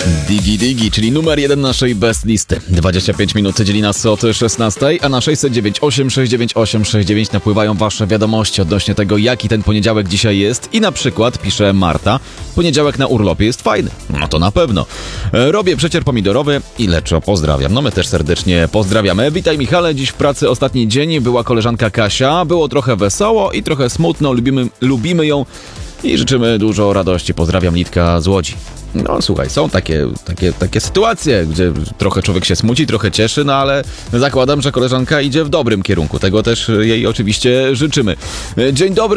Digi Digi, czyli numer 1 naszej best listy. 25 minut dzieli nas od 16, a na 609 869 869 napływają wasze wiadomości odnośnie tego, jaki ten poniedziałek dzisiaj jest. I na przykład, pisze Marta, poniedziałek na urlopie jest fajny. No to na pewno. Robię przecier pomidorowy i leczo pozdrawiam. No my też serdecznie pozdrawiamy. Witaj Michale, dziś w pracy ostatni dzień, była koleżanka Kasia, było trochę wesoło i trochę smutno, lubimy ją i życzymy dużo radości. Pozdrawiam, Litka z Łodzi. No słuchaj, są takie sytuacje, gdzie trochę człowiek się smuci, trochę cieszy, no ale zakładam, że koleżanka idzie w dobrym kierunku. Tego też jej oczywiście życzymy. Dzień dobry.